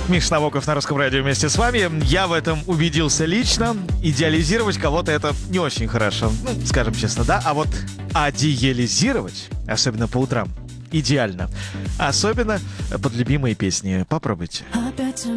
Миш Навоков на Русском радио вместе с вами. Я в этом убедился лично. Идеализировать кого-то — это не очень хорошо. Ну, скажем честно, да? А вот адиализировать, особенно по утрам, идеально. Особенно под любимые песни. Попробуйте.